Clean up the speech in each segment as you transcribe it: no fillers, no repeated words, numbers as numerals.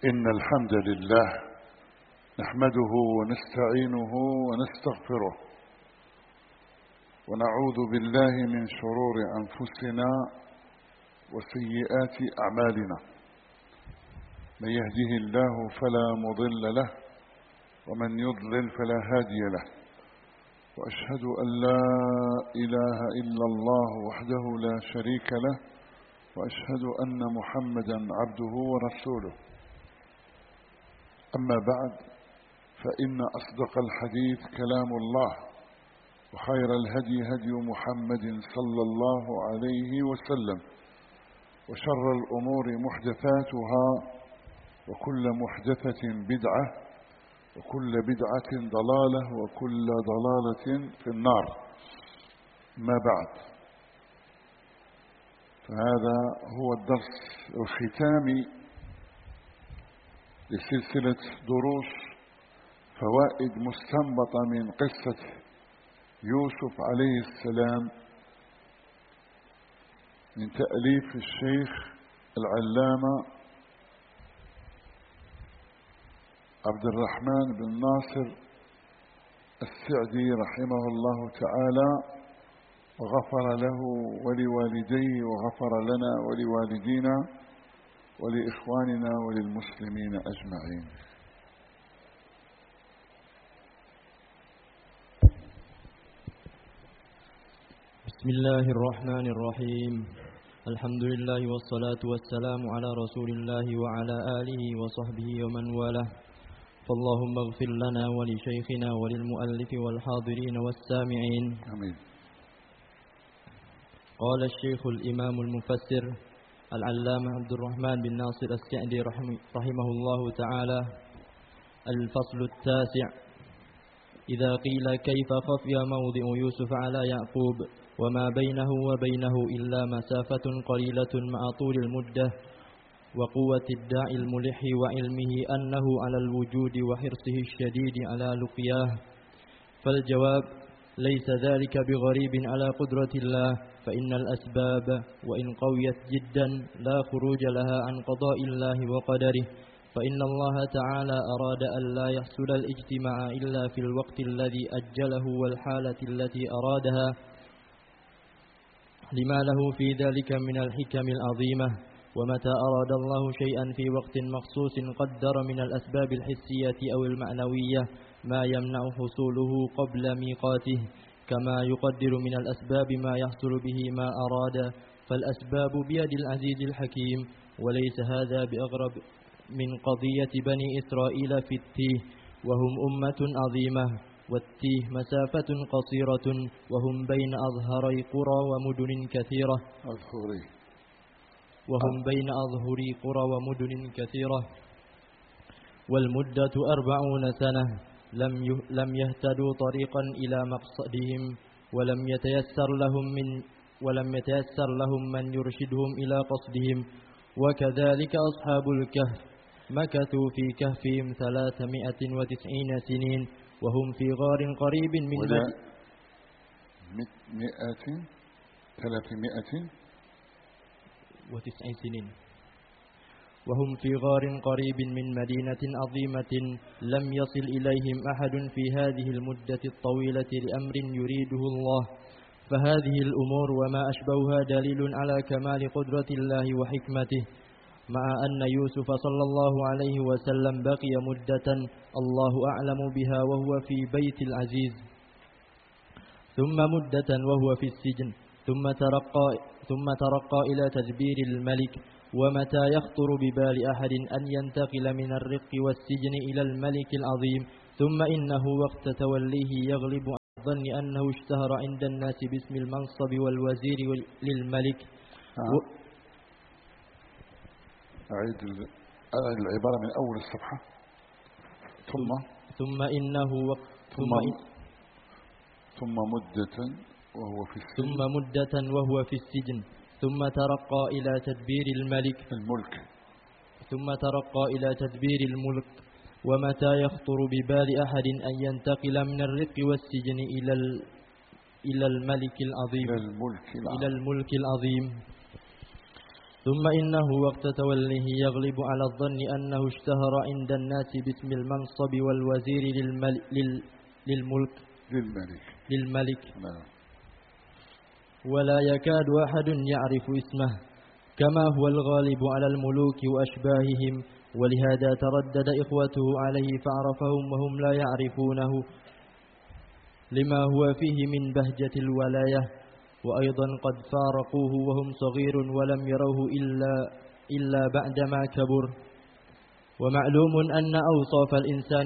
إن الحمد لله نحمده ونستعينه ونستغفره ونعوذ بالله من شرور أنفسنا وسيئات أعمالنا. من يهده الله فلا مضل له ومن يضلل فلا هادي له، وأشهد أن لا إله إلا الله وحده لا شريك له، وأشهد أن محمدا عبده ورسوله. أما بعد، فإن أصدق الحديث كلام الله، وخير الهدي هدي محمد صلى الله عليه وسلم، وشر الأمور محدثاتها، وكل محدثة بدعة، وكل بدعة ضلالة، وكل ضلالة في النار. ما بعد، فهذا هو الدرس الختامي لسلسلة دروس فوائد مستنبطة من قصة يوسف عليه السلام من تأليف الشيخ العلامة عبد الرحمن بن ناصر السعدي رحمه الله تعالى، وغفر له ولوالديه، وغفر لنا ولوالدينا ولإخواننا وللمسلمين أجمعين. بسم الله الرحمن الرحيم. الحمد لله والصلاة والسلام على رسول الله وعلى آله وصحبه ومن والاه. فاللهم اغفر لنا ولشيخنا وللمؤلف والحاضرين والسامعين. آمين. قال الشيخ الإمام المفسر العلامة عبد الرحمن بن ناصر السعدي رحمه الله تعالى: الفصل التاسع. إذا قيل كيف خفي موضع يوسف على يعقوب وما بينه وبينه إلا مسافة قليلة مع طول المدة وقوة الداعي الملح وعلمه أنه على الوجود وحرصه الشديد على لقياه، فالجواب: ليس ذلك بغريب على قدرة الله، فإن الأسباب وإن قويت جدا لا خروج لها عن قضاء الله وقدره، فإن الله تعالى أراد أن لا يحصل الاجتماع إلا في الوقت الذي أجله والحالة التي أرادها، لما له في ذلك من الحكم العظيمة. ومتى أراد الله شيئا في وقت مخصوص قدر من الأسباب الحسية أو المعنوية ما يمنع حصوله قبل ميقاته، كما يقدر من الأسباب ما يحصل به ما أراد، فالأسباب بيد العزيز الحكيم. وليس هذا بأغرب من قضية بني إسرائيل في التيه، وهم أمة عظيمة، والتيه مسافة قصيرة، وهم بين أظهري قرى ومدن كثيرة والمدة 40 سنة. لم يهتدوا طريقا إلى مقصدهم، ولم يتيسر لهم من يرشدهم إلى قصدهم. وكذلك أصحاب الكهف مكثوا في كهفهم 390 سنين، وهم في غار قريب من 390 سنين، وهم في غار قريب من مدينة عظيمة لم يصل إليهم أحد في هذه المدة الطويلة لأمر يريده الله. فهذه الأمور وما أشبهها دليل على كمال قدرة الله وحكمته، مع أن يوسف صلى الله عليه وسلم بقي مدة الله أعلم بها وهو في بيت العزيز، ثم مدة وهو في السجن، ثم ترقى إلى تدبير الملك. ومتى يخطر ببال أحد أن ينتقل من الرق والسجن إلى الملك العظيم، ثم إنه وقت توليه يغلب عن الظن أنه اشتهر عند الناس باسم المنصب والوزير للملك. أعيد العبارة من أول الصفحة. ثم إنه ثم مدة وهو في السجن، ثم ترقى إلى تدبير الملك. ثم ترقى إلى تدبير الملك. ومتى يخطر ببال أحد أن ينتقل من الرق والسجن إلى الملك العظيم، إلى الملك العظيم، ثم إنه وقت توليه يغلب على الظن أنه اشتهر عند الناس باسم المنصب والوزير للملك نعم. ولا يكاد أحد يعرف اسمه كما هو الغالب على الملوك وأشباههم، ولهذا تردد إخوته عليه فعرفهم وهم لا يعرفونه لما هو فيه من بهجة الولاية، وأيضا قد فارقوه وهم صغير ولم يروه إلا بعدما كبر. ومعلوم أن أوصاف الإنسان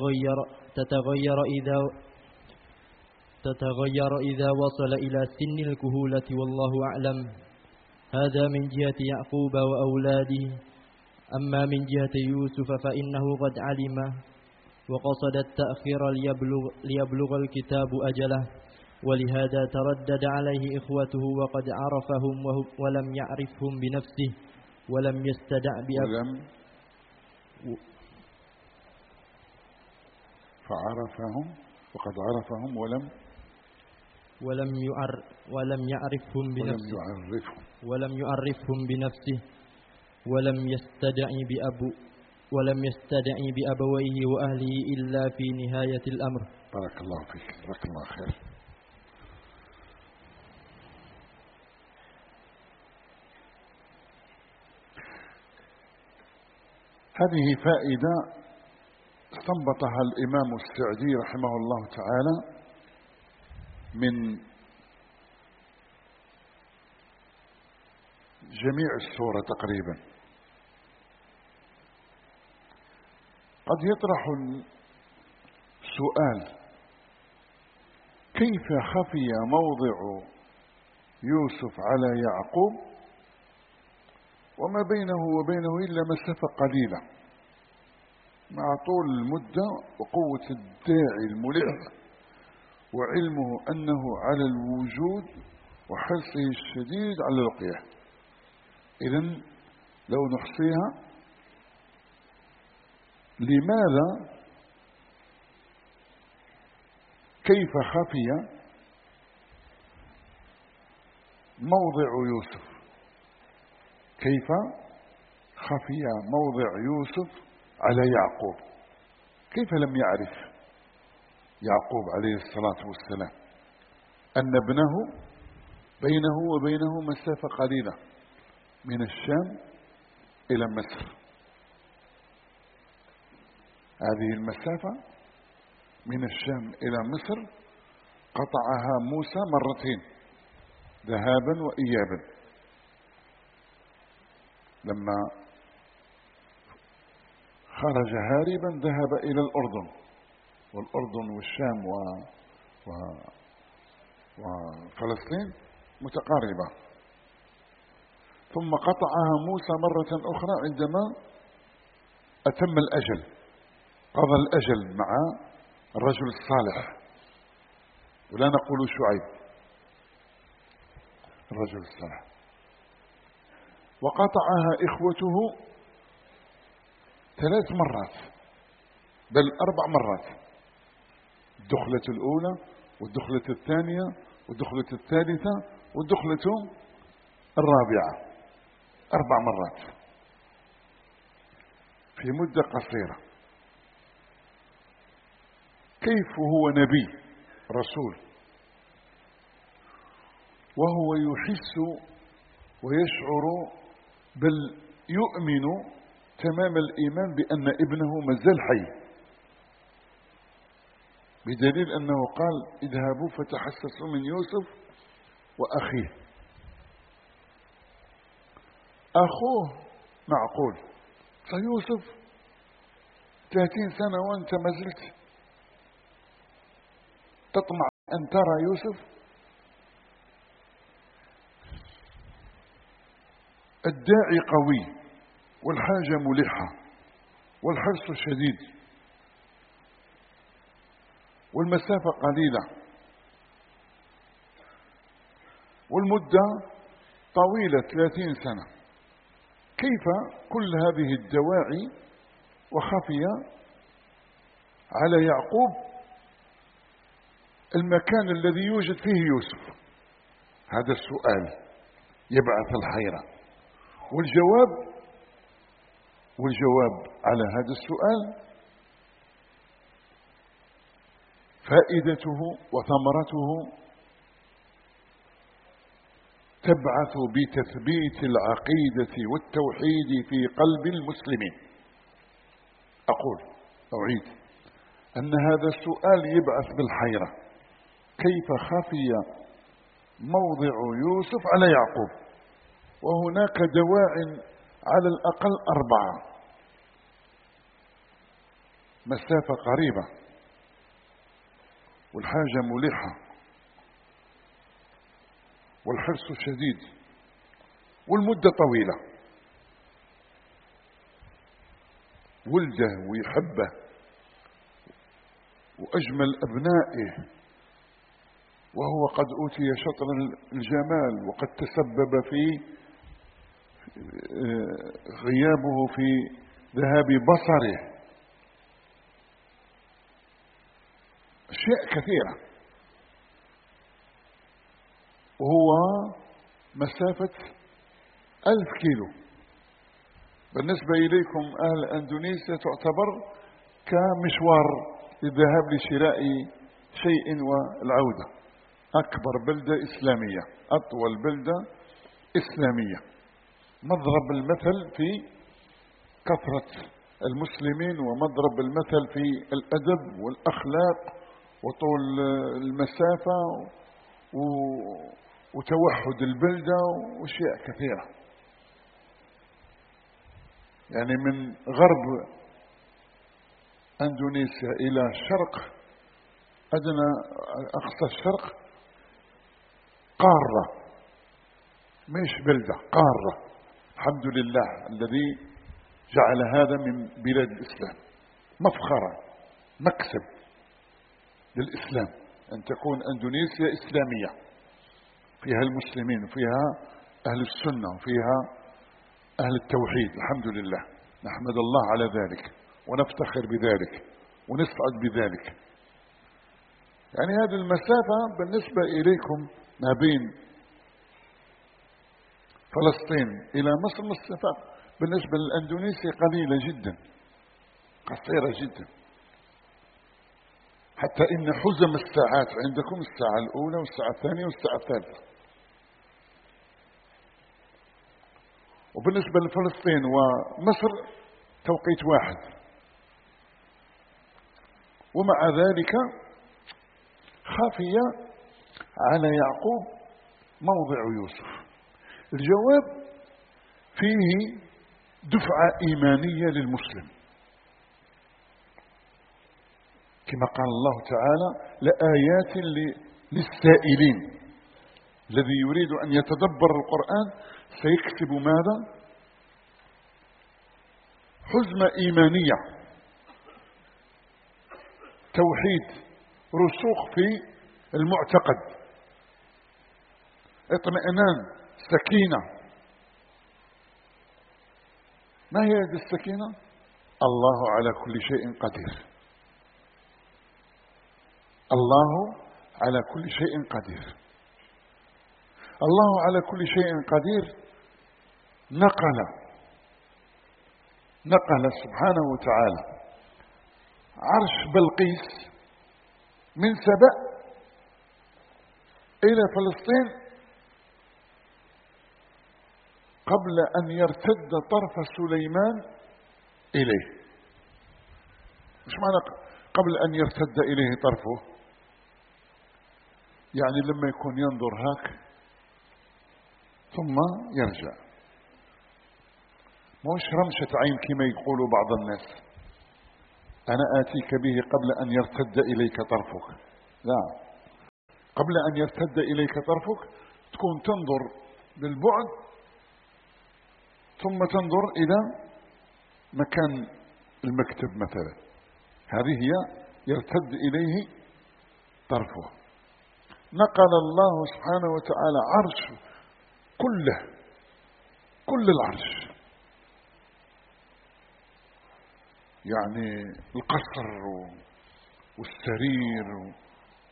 تتغير إذا وصل إلى سن الكهولة، والله أعلم. هذا من جهة يعقوب وأولاده. أما من جهة يوسف فإنه قد علم وقصد التأخير ليبلغ الكتاب أجله، ولهذا تردد عليه إخوته وقد عرفهم ولم يعرفهم بنفسه ولم يستدع فعرفهم وقد عرفهم ولم يعرفهم بنفسه ولم يعرفهم بنفسه ولم يستدع بأبويه وأهله إلا في نهاية الأمر. بارك الله فيك، جزاك الله خير. هذه فائدة استنبطها الإمام السعدي رحمه الله تعالى من جميع السورة تقريبا. قد يطرح السؤال: كيف خفي موضع يوسف على يعقوب وما بينه وبينه إلا مسافة قليلة، مع طول المدة وقوة الداعي الملح وعلمه أنه على الوجود وحرصه الشديد على لقيه. إذن لو نحصيها، لماذا كيف خفي موضع يوسف؟ كيف خفي موضع يوسف على يعقوب؟ كيف لم يعرف يعقوب عليه الصلاة والسلام أن ابنه بينه وبينه مسافة قليلة من الشام إلى مصر؟ هذه المسافة من الشام إلى مصر قطعها موسى مرتين ذهابا وإيابا. لما خرج هاربا ذهب إلى الأردن، والأردن والشام وفلسطين متقاربة، ثم قطعها موسى مرة أخرى عندما أتم الأجل، قضى الأجل مع الرجل الصالح، ولا نقول شعيب، الرجل الصالح. وقطعها إخوته 3 مرات بل 4 مرات: الدخلة الأولى والدخلة الثانية والدخلة الثالثة والدخلة الرابعة، 4 مرات في مدة قصيرة. كيف هو نبي رسول وهو يحس ويشعر بل يؤمن تمام الإيمان بأن ابنه مازال حي، بدليل أنه قال: اذهبوا فتحسسوا من يوسف وأخيه. أخوه معقول، فيوسف 30 سنة وأنت ما زلت تطمع أن ترى يوسف. الداعي قوي والحاجة ملحة والحرص شديد والمسافة قليلة والمدة طويلة 30 سنة. كيف كل هذه الدواعي وخفي على يعقوب المكان الذي يوجد فيه يوسف؟ هذا السؤال يبعث الحيرة. والجواب على هذا السؤال فائدته وثمرته تبعث بتثبيت العقيدة والتوحيد في قلب المسلمين. أعيد أن هذا السؤال يبعث بالحيرة: كيف خفي موضع يوسف على يعقوب وهناك دواع على الأقل 4، مسافة قريبة والحاجة ملحة والحرص شديد والمدة طويلة، ولده ويحبه وأجمل أبنائه وهو قد أوتي شطر الجمال وقد تسبب في غيابه في ذهاب بصره، أشياء كثيرة، وهو مسافة 1000 كيلو. بالنسبة إليكم أهل أندونيسيا تعتبر كمشوار للذهاب لشراء شيء والعودة. أكبر بلدة إسلامية، أطول بلدة إسلامية، مضرب المثل في كثرة المسلمين ومضرب المثل في الأدب والأخلاق وطول المسافة وتوحد البلدة وأشياء كثيرة. يعني من غرب أندونيسيا إلى شرق أدنى أقصى الشرق قارة، مش بلدة، قارة. الحمد لله الذي جعل هذا من بلاد الإسلام، مفخرة، مكسب للإسلام أن تكون أندونيسيا إسلامية، فيها المسلمين وفيها أهل السنة وفيها أهل التوحيد. الحمد لله، نحمد الله على ذلك ونفتخر بذلك ونسعد بذلك. يعني هذه المسافة بالنسبة إليكم ما بين فلسطين إلى مصر مسافة بالنسبة للأندونيسي قليلة جدا، قصيرة جدا، حتى إن حزم الساعات عندكم الساعة الأولى والساعة الثانية والساعة الثالثة. وبالنسبة لفلسطين ومصر توقيت واحد، ومع ذلك خفي على يعقوب موضع يوسف. الجواب فيه دفعة إيمانية للمسلم، كما قال الله تعالى: لآيات للسائلين. الذي يريد أن يتدبر القرآن سيكسب ماذا؟ حزمة إيمانية، توحيد، رسوخ في المعتقد، اطمئنان، سكينة. ما هي هذه السكينة؟ الله على كل شيء قدير، الله على كل شيء قدير. الله على كل شيء قدير نقل سبحانه وتعالى عرش بلقيس من سبأ إلى فلسطين قبل أن يرتد طرف سليمان إليه. مش معنى قبل أن يرتد إليه طرفه؟ يعني لما يكون ينظر هاك ثم يرجع، مش رمشة عين كما يقول بعض الناس: أنا آتيك به قبل أن يرتد إليك طرفك. لا، قبل أن يرتد إليك طرفك تكون تنظر بالبعد ثم تنظر إلى مكان المكتب مثلا، هذه هي يرتد إليه طرفه. نقل الله سبحانه وتعالى عرش كله، كل العرش، يعني القصر والسرير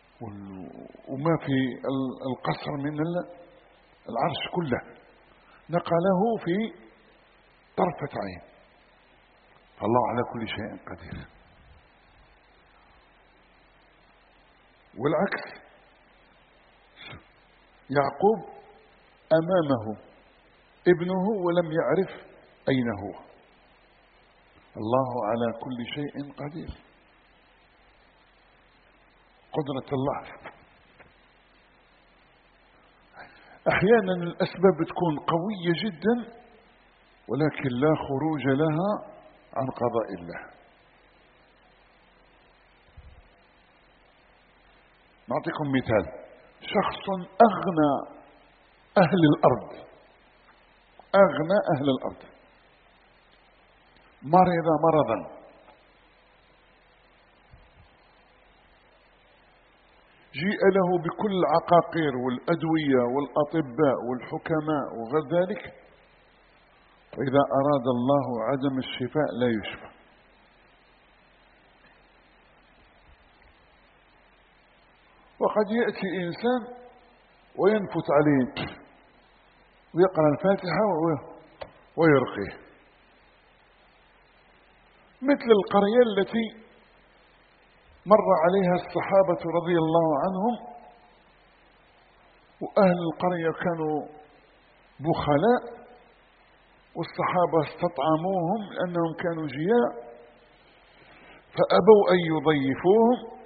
وما في القصر من العرش كله، نقله في طرفة عين. فالله على كل شيء قدير. والعكس، يعقوب أمامه ابنه ولم يعرف أين هو. الله على كل شيء قدير. قدرة الله. أحيانا الأسباب تكون قوية جدا ولكن لا خروج لها عن قضاء الله. نعطيكم مثال. شخص أغنى أهل الأرض، أغنى أهل الأرض، مرض مرضا، جيء له بكل العقاقير والأدوية والأطباء والحكماء وغير ذلك، وإذا أراد الله عدم الشفاء لا يشفى. وقد يأتي إنسان وينفت عليه ويقرأ الفاتحة ويرقيه، مثل القرية التي مر عليها الصحابة رضي الله عنهم، وأهل القرية كانوا بخلاء والصحابة استطعموهم لأنهم كانوا جياع، فأبوا أن يضيفوهم،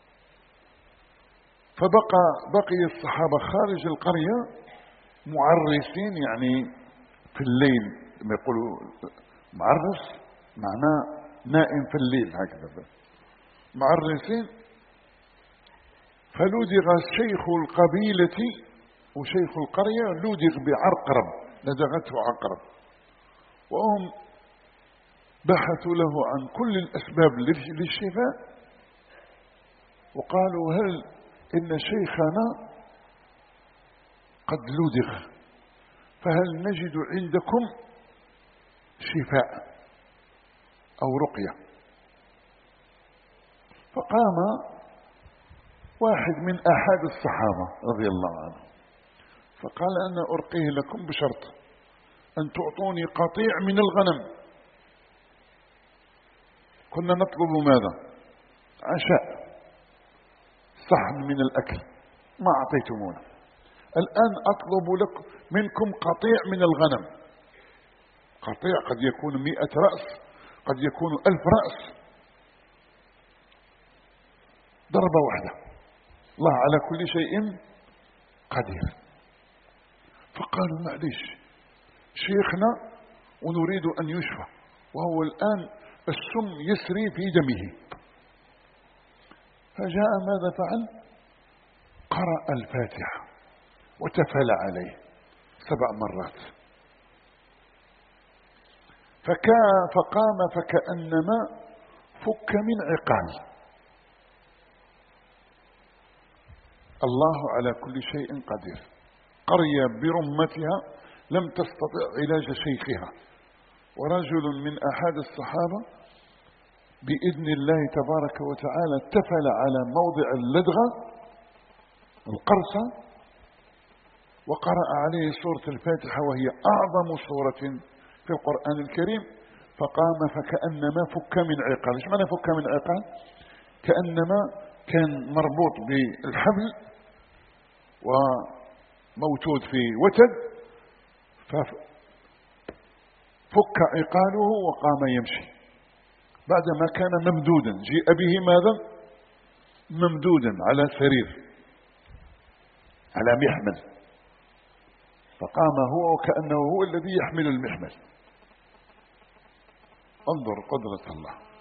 فبقي الصحابة خارج القرية معرسين، يعني في الليل لما يقولوا معرس معناه نائم في الليل هكذا، معرسين. فلدغ شيخ القبيلة وشيخ القرية لدغ بعقرب، لدغته عقرب، وهم بحثوا له عن كل الأسباب للشفاء، وقالوا هل إن شيخنا قد لدغ، فهل نجد عندكم شفاء أو رقية؟ فقام واحد من أحد الصحابة رضي الله عنه فقال أنا أرقيه لكم بشرط أن تعطوني قطيع من الغنم. كنا نطلب ماذا؟ عشاء، صحن من الأكل، ما أعطيتمونا، الآن أطلب منكم قطيع من الغنم. قطيع قد يكون 100 رأس، قد يكون 1000 رأس، ضربة واحدة. الله على كل شيء قدير. فقالوا معليش شيخنا ونريد أن يشفى، وهو الآن السم يسري في دمه. فجاء ماذا فعل؟ قرأ الفاتحة وتفل عليه 7 مرات، فقام فكأنما فك من عقال. الله على كل شيء قدير. قرية برمتها لم تستطع علاج شيخها، ورجل من أحد الصحابة بإذن الله تبارك وتعالى تفل على موضع اللدغة القرصة وقرأ عليه سورة الفاتحة وهي أعظم سورة في القرآن الكريم، فقام فكأنما فك من عقال. ايش معنى فك من عقال؟ كأنما كان مربوط بالحبل وموجود في وتد، ففك عقاله وقام يمشي بعدما كان ممدودا. جيء به ماذا؟ ممدودا على سرير، على محمل، فقام هو وكأنه هو الذي يحمل المحمل. انظر قدرة الله.